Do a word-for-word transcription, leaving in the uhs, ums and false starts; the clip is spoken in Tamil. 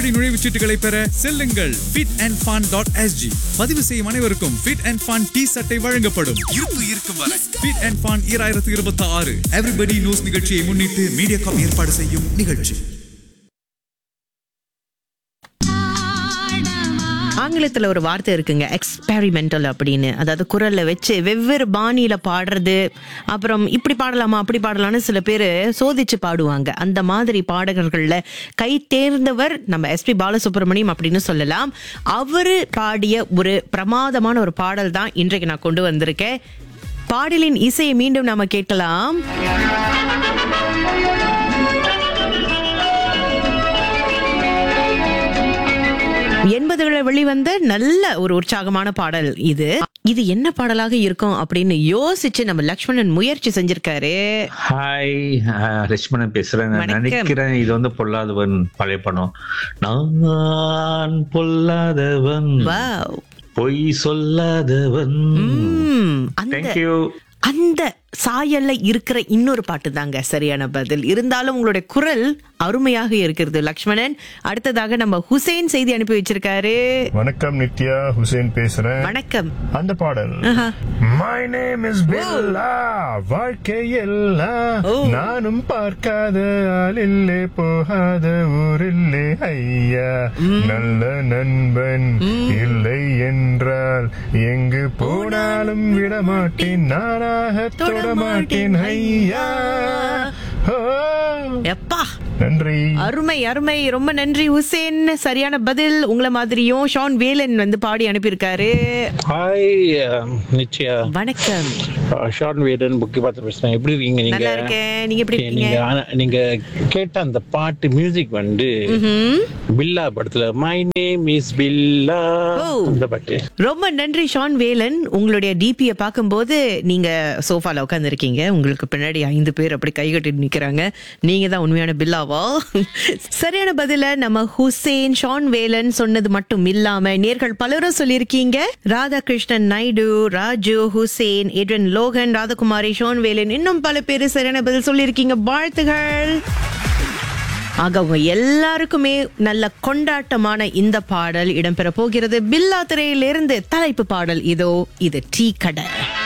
அதிரடி நுழைவுச் சீட்டுகளை பெற செல்லுங்கள் fit and fun dot SG. பதிவு செய்யும் அனைவருக்கும் ஃபிட் அண்ட் ஃபன் டி சட்டை வழங்கப்படும். இருப்பு இருக்கும் வரை ஃபிட் அண்ட் ஃபன் இரண்டாயிரத்து இருபத்தி ஆறு எவ்ரிபடி நியூஸ் நிகழ்ச்சியை முன்னிட்டு மீடியாகாம் ஏற்பாடு செய்யும் நிகழ்ச்சி. ஆங்கிலத்துல ஒரு வார்த்தை இருக்குங்க, எக்ஸ்பெரிமெண்டல் அப்படின்னு. அதாவது குரல்ல வச்சு வெவ்வேறு பாணியில பாடுறது, அப்புறம் இப்படி பாடலாமா அப்படி பாடலாம்னு சில பேர் சோதிச்சு பாடுவாங்க. அந்த மாதிரி பாடகர்கள்ல கை தேர்ந்தவர் நம்ம எஸ்பி பாலசுப்ரமணியம் அப்படின்னு சொல்லலாம். அவரு பாடிய ஒரு பிரமாதமான ஒரு பாடல் தான் இன்றைக்கு நான் கொண்டு வந்திருக்கேன். பாடலின் இசையை மீண்டும் நாம கேட்கலாம். எண்பதுகளில் வெளிவந்த நல்ல ஒரு உற்சாகமான பாடல் இது. இது என்ன பாடலாக இருக்கும் அப்படின்னு யோசிச்சு நம்ம லக்ஷ்மணன் முயற்சி செஞ்சிருக்காரு. ஹாய், லட்சுமணன் பேசுறேன். நினைக்கிறேன் இது வந்து பொல்லாதவன் பழைய படம். நான் பொல்லாதவன், பொய் சொல்லாதவன். தேங்க்யூ. அந்த சாயல்ல இருக்கிற இன்னொரு பாட்டு தாங்க சரியான பதில். இருந்தாலும் உங்களுடைய குரல் அருமையாக இருக்கிறது லக்ஷ்மணன். அடுத்ததாக நம்ம ஹுசேன் செய்தி அனுப்பி வச்சிருக்காரு. வணக்கம் நித்யா, ஹுசேன் பேசுறேன். வணக்கம். அந்த பாடல் My name is Billa, வாழ்க்கையெல்லாம் நானும் பார்க்காத ஆளில்லே, போகாத ஊரில்லே ஐயா, நல்ல நண்பன் இல்லை என்றால் எங்கு போனாலும் விடமாட்டேன், நானாக தொடமாட்டேன் ஐயா. எப்பா நன்றி, அருமை அருமை, ரொம்ப நன்றி ஹுசேன். சரியான பதில். உங்களை மாதிரியும் ஷான் வேலன் வந்து பாடி அனுப்பியிருக்காரு. ஹாய் நித்யா. வணக்கம். ஷான் வேலன் புக்கி பார்த்து பேசுறேன். எப்படி இருக்கீங்க நீங்க? நல்லா இருக்கேன். நீங்க எப்படி இருக்கீங்க? நீங்க கேட்ட அந்த பாட்டு மியூசிக் வந்து பில்லா படத்துல மை நேம் இஸ் பில்லா, அந்த பாட்டு. ரொம்ப நன்றி ஷான் வேலன். உங்களுடைய டிபியை பார்க்கும்போது நீங்க சோஃபால உட்கார்ந்து இருக்கீங்க, உங்களுக்கு பின்னாடி ஐந்து பேர் அப்படி கை கட்டிட்டு நிக்கிறாங்க. நீங்க தான் உண்மையான பில்லாவா? சரியான பதில நம்ம ஹுசேன் ஷான் வேலன் சொன்னது மட்டும் இல்லாம நேர்கள் பலரும் சொல்லியிருக்கீங்க. Radhakrishnan Naidu, Raju, Hussein, ஏட்ரன் Logan, Radhakumari, Shawn Velan, இன்னும் பல பேர் சரியான பதில் சொல்லியிருக்கீங்க. வாழ்த்துகள். ஆக உங்க எல்லாருக்குமே நல்ல கொண்டாட்டமான இந்த பாடல் இடம்பெற போகிறது. பில்லா திரையிலிருந்து தலைப்பு பாடல் இதோ. இது டீ கடை.